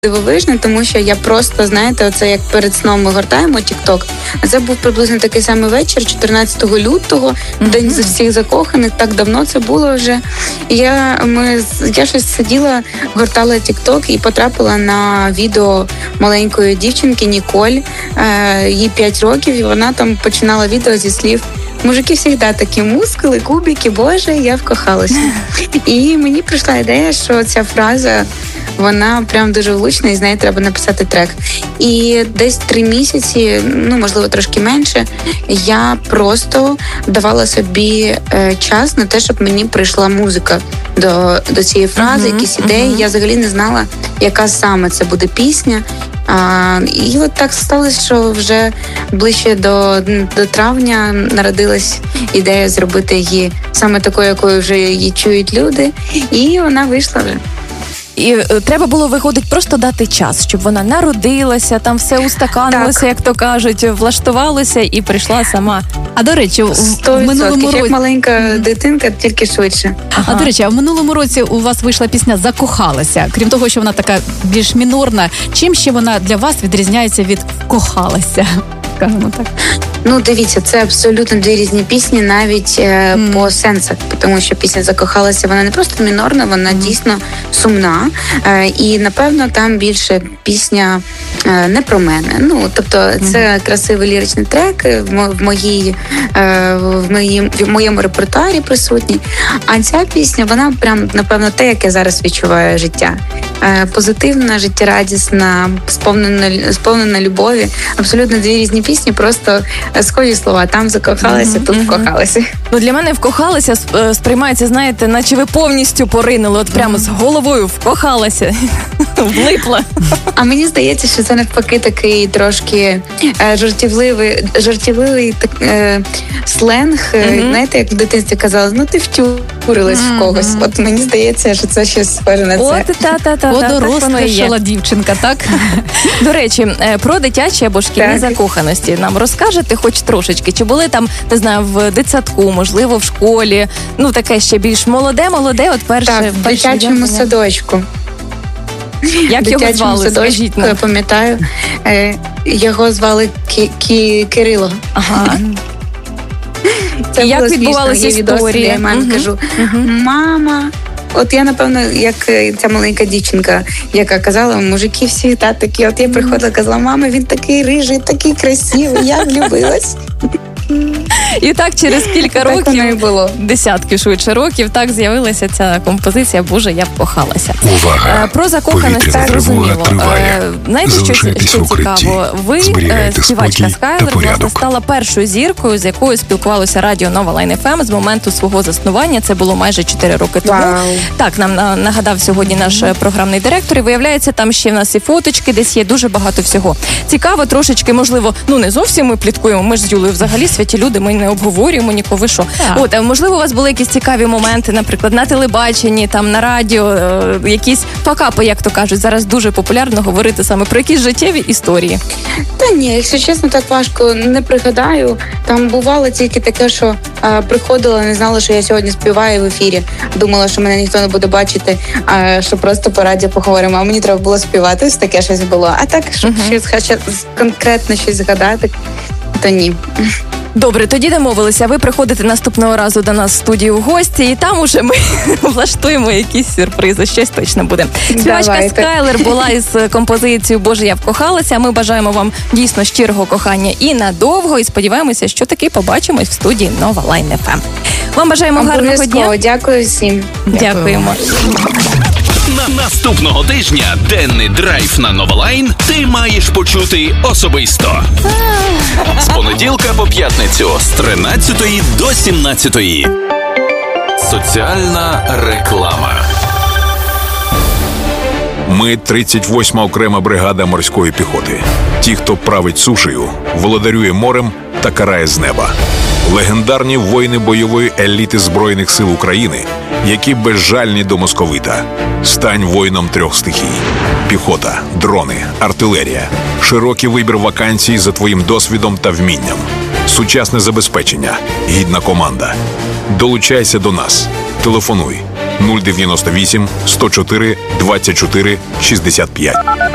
дивовижно, тому що я просто, знаєте, оце як перед сном ми гортаємо TikTok. Це був приблизно такий самий вечір, 14 лютого, день з всіх закоханих, так давно це було вже. І я щось сиділа, гортала TikTok і потрапила на відео маленької дівчинки Ніколь, їй 5 років, і вона там починала відео зі слів: «Мужики завжди такі мускули, кубики, боже, я вкохалася». І мені прийшла ідея, що ця фраза, вона прям дуже влучна, і з неї треба написати трек. І десь 3 місяці, можливо, трошки менше, я просто давала собі час на те, щоб мені прийшла музика до цієї фрази, якісь ідеї. Я взагалі не знала, яка саме це буде пісня. І от так сталося, що вже ближче до травня народилась ідея зробити її саме такою, якою вже її чують люди, і вона вийшла вже. І треба було, виходить, просто дати час, щоб вона народилася, там все устаканилося, як то кажуть, влаштувалося і прийшла сама. А, до речі, в минулому році... як маленька дитинка, тільки швидше. А, до речі, а в минулому році у вас вийшла пісня «Закохалася». Крім того, що вона така більш мінорна, чим ще вона для вас відрізняється від «Кохалася», скажімо так? Дивіться, це абсолютно 2 різні пісні, навіть по сенсах, тому що пісня «Закохалася», вона не просто мінорна, вона дійсно сумна, і, напевно, там більше пісня не про мене. Тобто, це красивий ліричний трек в моєму репертуарі присутній, а ця пісня, вона прям, напевно, те, як я зараз відчуваю життя. Позитивна, життєрадісна, сповнена любові. Абсолютно 2 різні пісні, просто схожі слова. Там закохалася, тут вкохалася. Для мене вкохалася сприймається, знаєте, наче ви повністю поринули, от прямо з головою вкохалася, влипла. А мені здається, що це навпаки такий трошки жартівливий сленг. Знаєте, як в дитинстві казали, ти втюрилась в когось. От мені здається, що це щось схоже на це. Подорослішала дівчинка, так? До речі, про дитячі або шкільні закоханості нам розкажете хоч трошечки? Чи були там, не знаю, в дитсадку, можливо, в школі? Таке ще більш молоде, от перше. Так, в дитячому садочку. Як його звали? Скажіть нам. Я пам'ятаю. Його звали Кирило. Ага. Це як відбувалися історії? Я мамі кажу: «Мама». От я, напевно, як ця маленька дівчинка, яка казала: «Мужики всі такі». От я приходила, казала: «Мама, він такий рижий, такий красивий, я влюбилась». І так через кілька років, десятків швидше років, так з'явилася ця композиція «Боже, я вкохалася». Увага! Про закоханість це зрозуміло. Знаєте, що цікаво? Ви, співачка Скайлер, власне, стала першою зіркою, з якою спілкувалося радіо Нова Лайн ФМ з моменту свого заснування. Це було майже 4 роки тому. Wow. Так, нам нагадав сьогодні наш програмний директор. І виявляється, там ще в нас і фоточки, десь є дуже багато всього. Цікаво трошечки, можливо, не зовсім ми пліткуємо, ми ж з Юлею взагалі святі люди, ми не обговорюємо нікого, що. Можливо, у вас були якісь цікаві моменти, наприклад, на телебаченні, там, на радіо, якісь факапи, як то кажуть. Зараз дуже популярно говорити саме про якісь життєві історії. Та ні, якщо чесно, так важко не пригадаю. Там бувало тільки таке, що приходила, не знала, що я сьогодні співаю в ефірі. Думала, що мене ніхто не буде бачити, що просто по радіо поговоримо. А мені треба було співати, ось таке щось було. А так, щоб конкретно щось згадати, то ні. Добре, тоді домовилися. Ви приходите наступного разу до нас в студію в гості, і там уже ми влаштуємо якісь сюрпризи. Щось точно буде. Співачка Скайлер була із композицією «Боже, я вкохалася». Ми бажаємо вам дійсно щирого кохання і надовго, і сподіваємося, що таки побачимось в студії Нова Лайн ФМ. Вам бажаємо гарного дня. Дякую всім. Дякуємо. Наступного тижня денний драйв на Нова Лайн ти маєш почути особисто. З понеділка по п'ятницю з 13 до 17. Соціальна реклама. Ми 38-ма окрема бригада морської піхоти. Ті, хто править сушею, володарює морем та карає з неба. Легендарні воїни бойової еліти Збройних сил України, які безжальні до московита. Стань воїном 3 стихій. Піхота, дрони, артилерія. Широкий вибір вакансій за твоїм досвідом та вмінням. Сучасне забезпечення. Гідна команда. Долучайся до нас. Телефонуй 098 104 24 65.